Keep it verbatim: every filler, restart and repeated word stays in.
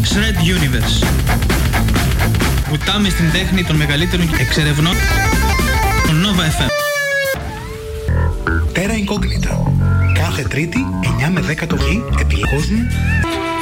Shred Universe. Βουτάμε στην τέχνη των μεγαλύτερων εξερευνών των Nova εφ εμ. Terra Incognita. Κάθε Τρίτη εννιά με δέκα το πρωί επί κόσμου